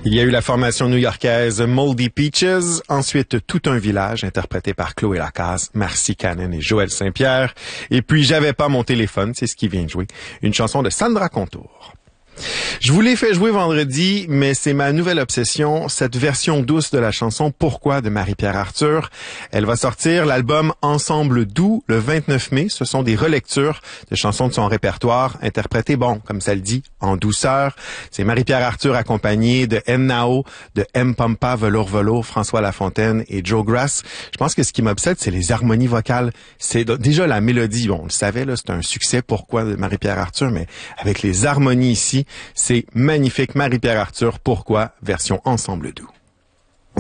Il y a eu la formation new-yorkaise Moldy Peaches, ensuite Tout un village, interprété par Chloé Lacaze, Marcy Cannon et Joël Saint-Pierre, et puis J'avais pas mon téléphone, c'est ce qui vient de jouer, une chanson de Sandra Contour. Je vous l'ai fait jouer vendredi, mais c'est ma nouvelle obsession, cette version douce de la chanson Pourquoi de Marie-Pierre Arthur. Elle va sortir l'album Ensemble doux le 29 mai. Ce sont des relectures de chansons de son répertoire, interprétées, bon, comme ça le dit, en douceur. C'est Marie-Pierre Arthur accompagnée de M. Nao, de M. Pampa, Velours Velours, François Lafontaine et Joe Grass. Je pense que ce qui m'obsède, c'est les harmonies vocales. C'est déjà la mélodie, bon, on le savait, là, c'est un succès Pourquoi de Marie-Pierre Arthur, mais avec les harmonies ici, c'est magnifique. Marie-Pierre Arthur, Pourquoi, version Ensemble doux.